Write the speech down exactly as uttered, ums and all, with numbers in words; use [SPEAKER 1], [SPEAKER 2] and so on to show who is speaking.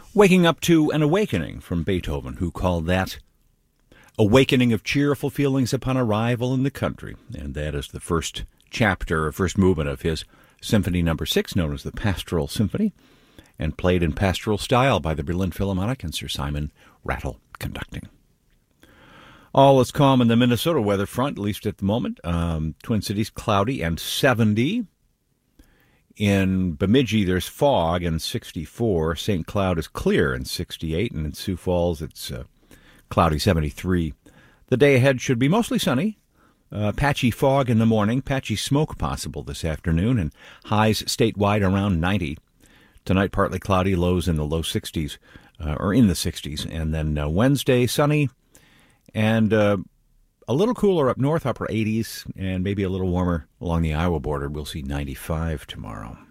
[SPEAKER 1] Waking Up to an Awakening from Beethoven, who called that Awakening of Cheerful Feelings Upon Arrival in the Country. And that is the first chapter, or first movement of his Symphony Number Six, known as the Pastoral Symphony, and played in pastoral style by the Berlin Philharmonic and Sir Simon Rattle conducting. All is calm in the Minnesota weather front, at least at the moment. Um, Twin Cities, cloudy and seventy. In Bemidji, there's fog and sixty-four. Saint Cloud is clear and sixty-eight. And in Sioux Falls, it's uh, cloudy, seventy-three. The day ahead should be mostly sunny. Uh, patchy fog in the morning, patchy smoke possible this afternoon, and highs statewide around ninety. Tonight, partly cloudy, lows in the low sixties, uh, or in the sixties. And then uh, Wednesday, sunny, and uh, a little cooler up north, upper eighties, and maybe a little warmer along the Iowa border. We'll see ninety-five tomorrow.